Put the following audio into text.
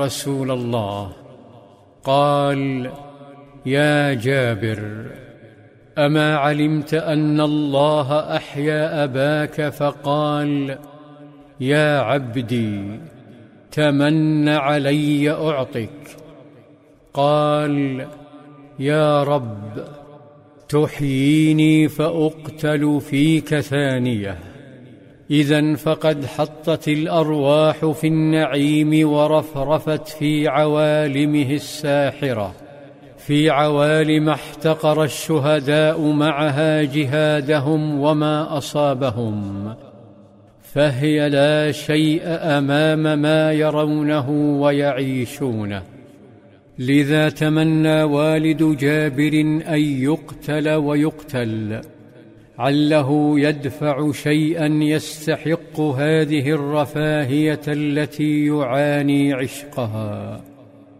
رسول الله. قال: يا جابر، أما علمت أن الله أحيا أباك فقال: يا عبدي تمن علي أعطك؟ قال: يا رب، تحييني فأقتل فيك ثانية. إذن فقد حطت الأرواح في النعيم ورفرفت في عوالمه الساحرة، في عوالم احتقر الشهداء معها جهادهم وما أصابهم، فهي لا شيء أمام ما يرونه ويعيشونه. لذا تمنى والد جابر أن يقتل ويقتل، عله يدفع شيئا يستحق هذه الرفاهية التي يعاني عشقها.